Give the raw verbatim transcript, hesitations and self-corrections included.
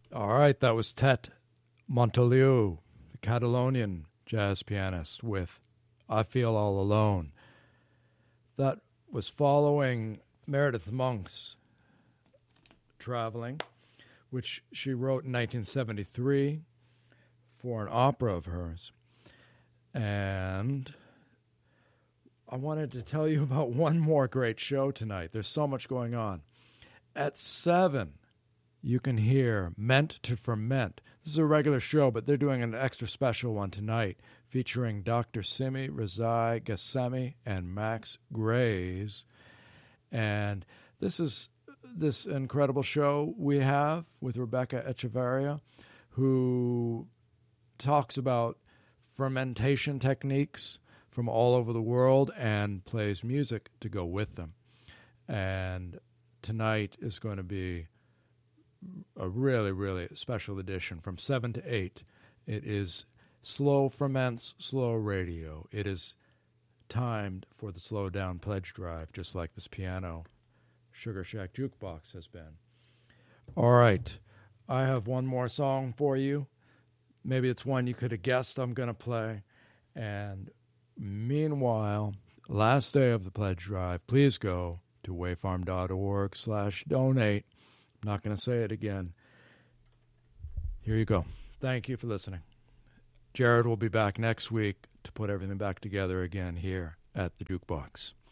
All right, that was Tet Montoliu, the Catalonian jazz pianist, with I Feel All Alone. That was following Meredith Monk's Traveling, which she wrote in nineteen seventy-three for an opera of hers. And I wanted to tell you about one more great show tonight. There's so much going on. At seven, you can hear Meant to Ferment. This is a regular show, but they're doing an extra special one tonight featuring Doctor Simi Rezai Gassemi and Max Grays. And this is this incredible show we have with Rebecca Echeverria, who talks about fermentation techniques from all over the world and plays music to go with them. And tonight is going to be a really, really special edition from seven to eight. It is Slow Ferments, Slow Radio. It is timed for the Slow Down Pledge Drive, just like this piano Sugar Shack Jukebox has been. All right. I have one more song for you. Maybe it's one you could have guessed I'm going to play. And meanwhile, last day of the pledge drive, please go to wavefarm.org slash donate. I'm not going to say it again. Here you go. Thank you for listening. Jared will be back next week to put everything back together again here at the Jukebox.